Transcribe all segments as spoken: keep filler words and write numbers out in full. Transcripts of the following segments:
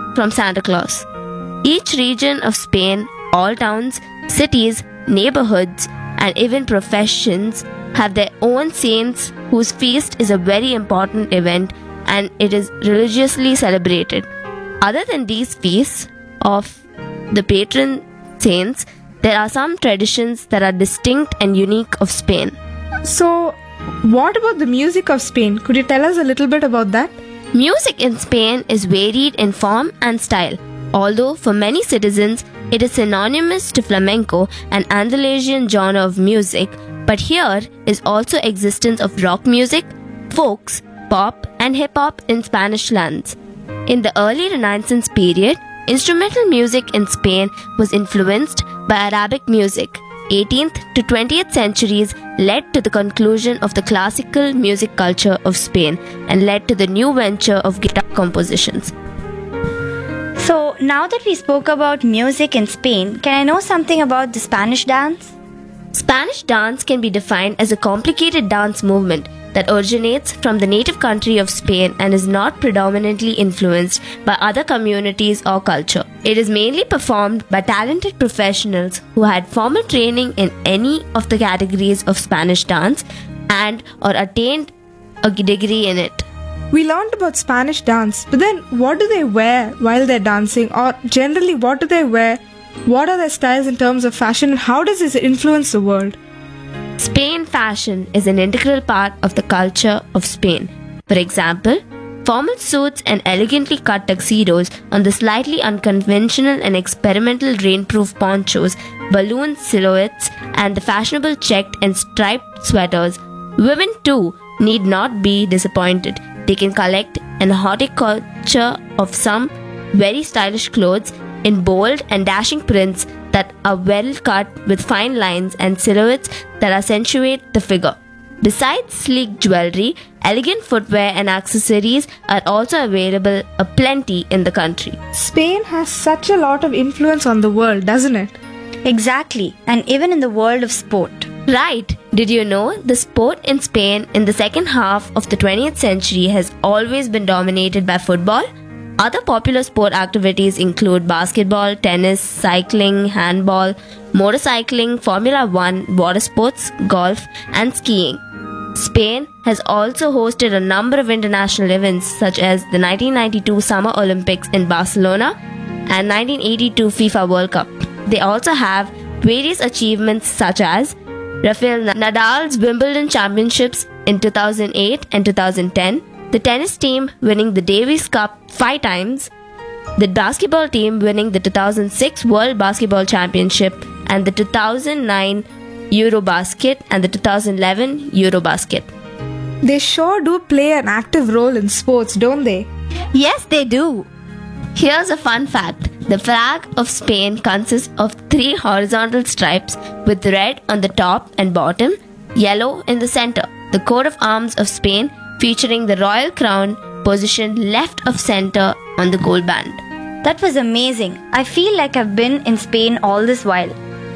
from Santa Claus. Each region of Spain, all towns, cities, neighborhoods, and even professions have their own saints whose feast is a very important event and it is religiously celebrated. Other than these feasts of the patron saints, there are some traditions that are distinct and unique of Spain. So, what about the music of Spain? Could you tell us a little bit about that? Music in Spain is varied in form and style, although for many citizens it is synonymous to flamenco, an Andalusian genre of music, but here is also existence of rock music, folks, pop and hip-hop in Spanish lands. In the early Renaissance period, instrumental music in Spain was influenced by Arabic music. eighteenth to twentieth centuries led to the conclusion of the classical music culture of Spain and led to the new venture of guitar compositions. So, now that we spoke about music in Spain, can I know something about the Spanish dance? Spanish dance can be defined as a complicated dance movement that originates from the native country of Spain and is not predominantly influenced by other communities or culture. It is mainly performed by talented professionals who had formal training in any of the categories of Spanish dance and or attained a degree in it. We learned about Spanish dance, but then what do they wear while they're dancing? Or generally, what do they wear? What are their styles in terms of fashion? And how does this influence the world? Spain fashion is an integral part of the culture of Spain. For example, formal suits and elegantly cut tuxedos on the slightly unconventional and experimental rainproof ponchos, balloon silhouettes, and the fashionable checked and striped sweaters. Women too need not be disappointed. They can collect an horticulture of some very stylish clothes in bold and dashing prints that are well cut with fine lines and silhouettes that accentuate the figure. Besides sleek jewelry, elegant footwear and accessories are also available aplenty in the country. Spain has such a lot of influence on the world, doesn't it? Exactly, and even in the world of sport. Right. Did you know the sport in Spain in the second half of the twentieth century has always been dominated by football? Other popular sport activities include basketball, tennis, cycling, handball, motorcycling, Formula One, water sports, golf, and skiing. Spain has also hosted a number of international events such as the nineteen ninety-two Summer Olympics in Barcelona and nineteen eighty-two FIFA World Cup. They also have various achievements such as Rafael Nadal's Wimbledon Championships in two thousand eight and two thousand ten, the tennis team winning the Davis Cup five times, the basketball team winning the two thousand six World Basketball Championship and the two thousand nine Eurobasket and the two thousand eleven Eurobasket. They sure do play an active role in sports, don't they? Yes, they do. Here's a fun fact. The flag of Spain consists of three horizontal stripes with red on the top and bottom, yellow in the center. The coat of arms of Spain featuring the royal crown positioned left of center on the gold band. That was amazing. I feel like I've been in Spain all this while.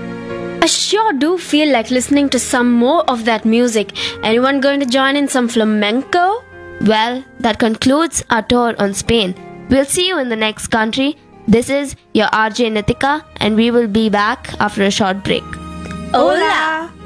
I sure do feel like listening to some more of that music. Anyone going to join in some flamenco? Well, that concludes our tour on Spain. We'll see you in the next country. This is your R J Nitika and we will be back after a short break. Hola!